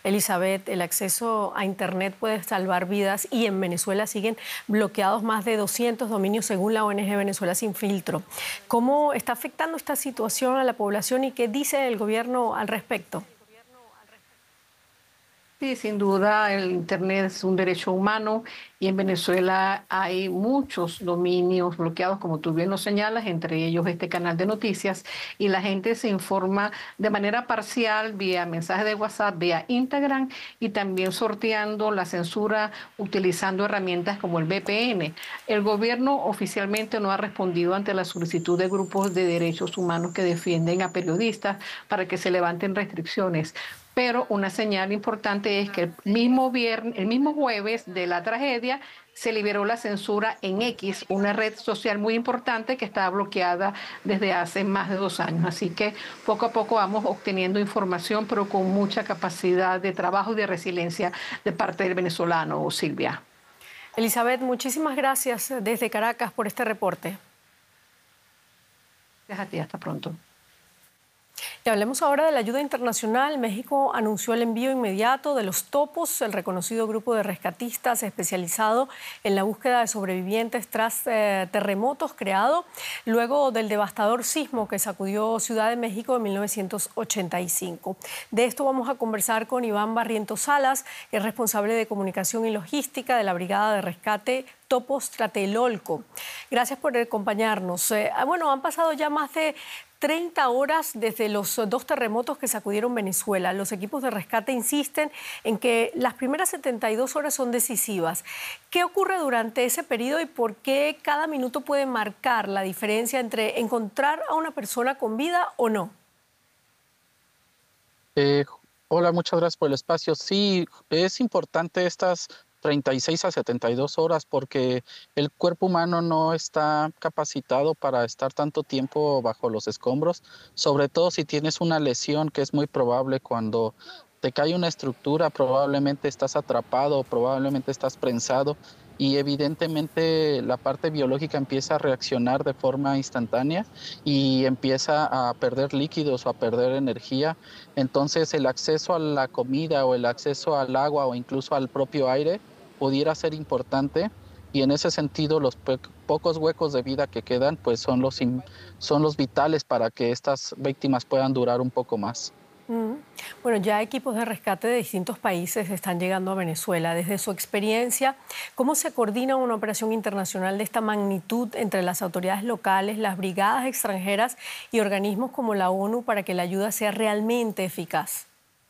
Elizabeth, el acceso a Internet puede salvar vidas y en Venezuela siguen bloqueados más de 200 dominios según la ONG Venezuela Sin Filtro. ¿Cómo está afectando esta situación a la población y qué dice el gobierno al respecto? Sí, sin duda, el Internet es un derecho humano y en Venezuela hay muchos dominios bloqueados, como tú bien lo señalas, entre ellos este canal de noticias, y la gente se informa de manera parcial vía mensajes de WhatsApp, vía Instagram y también sorteando la censura utilizando herramientas como el VPN. El gobierno oficialmente no ha respondido ante la solicitud de grupos de derechos humanos que defienden a periodistas para que se levanten restricciones. Pero una señal importante es que el mismo jueves de la tragedia se liberó la censura en X, una red social muy importante que estaba bloqueada desde hace más de 2 años. Así que poco a poco vamos obteniendo información, pero con mucha capacidad de trabajo y de resiliencia de parte del venezolano, Silvia. Elizabeth, muchísimas gracias desde Caracas por este reporte. Gracias a ti, hasta pronto. Y hablemos ahora de la ayuda internacional. México anunció el envío inmediato de los Topos, el reconocido grupo de rescatistas especializado en la búsqueda de sobrevivientes tras terremotos creado luego del devastador sismo que sacudió Ciudad de México en 1985. De esto vamos a conversar con Iván Barrientos Salas, que es responsable de comunicación y logística de la Brigada de Rescate Topos Tlatelolco. Gracias por acompañarnos. Bueno, han pasado ya más de 30 horas desde los dos terremotos que sacudieron Venezuela. Los equipos de rescate insisten en que las primeras 72 horas son decisivas. ¿Qué ocurre durante ese periodo y por qué cada minuto puede marcar la diferencia entre encontrar a una persona con vida o no? Eh, Hola, muchas gracias por el espacio. Sí, es importante estas 36 a 72 horas porque el cuerpo humano no está capacitado para estar tanto tiempo bajo los escombros, sobre todo si tienes una lesión que es muy probable cuando te cae una estructura, probablemente estás atrapado, probablemente estás prensado y evidentemente la parte biológica empieza a reaccionar de forma instantánea y empieza a perder líquidos o a perder energía. Entonces, el acceso a la comida o el acceso al agua o incluso al propio aire pudiera ser importante y en ese sentido los pocos huecos de vida que quedan pues son los vitales para que estas víctimas puedan durar un poco más. Mm. Bueno, ya equipos de rescate de distintos países están llegando a Venezuela. Desde su experiencia, ¿cómo se coordina una operación internacional de esta magnitud entre las autoridades locales, las brigadas extranjeras y organismos como la ONU para que la ayuda sea realmente eficaz?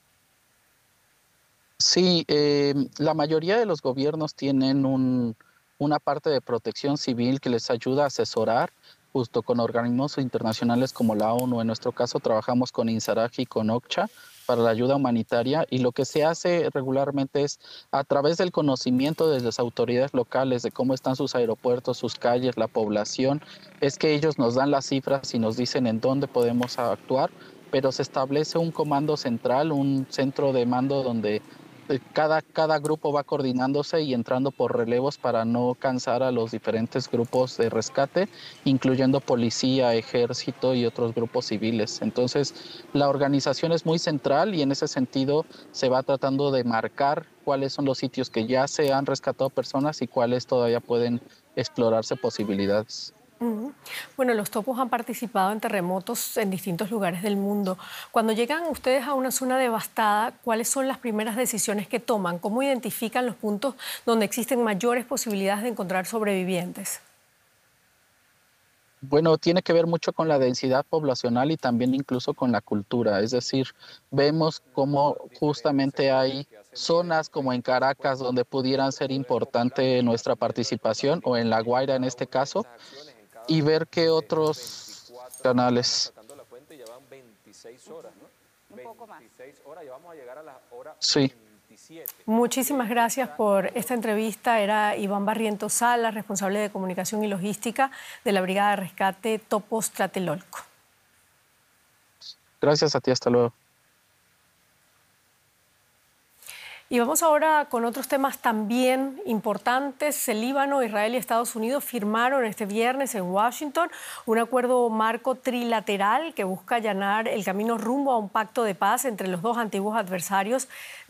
Sí, la mayoría de los gobiernos tienen una parte de protección civil que les ayuda a asesorar justo con organismos internacionales como la ONU. En nuestro caso trabajamos con INSARAG y con OCHA para la ayuda humanitaria y lo que se hace regularmente es a través del conocimiento de las autoridades locales de cómo están sus aeropuertos, sus calles, la población, es que ellos nos dan las cifras y nos dicen en dónde podemos actuar, pero se establece un comando central, un centro de mando donde cada grupo va coordinándose y entrando por relevos para no cansar a los diferentes grupos de rescate, incluyendo policía, ejército y otros grupos civiles. Entonces, la organización es muy central y en ese sentido se va tratando de marcar cuáles son los sitios que ya se han rescatado personas y cuáles todavía pueden explorarse posibilidades. Ujú. Bueno, los topos han participado en terremotos en distintos lugares del mundo. Cuando llegan ustedes a una zona devastada, ¿cuáles son las primeras decisiones que toman? ¿Cómo identifican los puntos donde existen mayores posibilidades de encontrar sobrevivientes? Bueno, tiene que ver mucho con la densidad poblacional y también incluso con la cultura. Es decir, vemos cómo justamente hay zonas como en Caracas donde pudieran ser importante nuestra participación o en La Guaira en este caso y ver qué otros canales. Sí. Muchísimas gracias por esta entrevista. Era Iván Barrientos Salas, responsable de comunicación y logística de la Brigada de Rescate Topos Tlatelolco. Gracias a ti, hasta luego. Y vamos ahora con otros temas también importantes. El Líbano, Israel y Estados Unidos firmaron este viernes en Washington un acuerdo marco trilateral que busca allanar el camino rumbo a un pacto de paz entre los dos antiguos adversarios